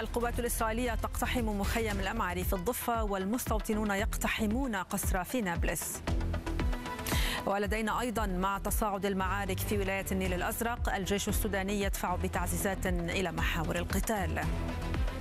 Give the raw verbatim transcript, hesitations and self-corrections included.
القوات الإسرائيلية تقتحم مخيم الأمعري في الضفة والمستوطنون يقتحمون قصر في نابلس. ولدينا أيضا مع تصاعد المعارك في ولاية النيل الأزرق الجيش السوداني يدفع بتعزيزات إلى محاور القتال.